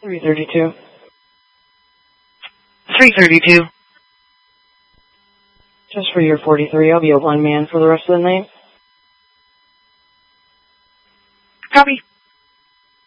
332. 332. Just for your 43, I'll be a one man for the rest of the night. Copy.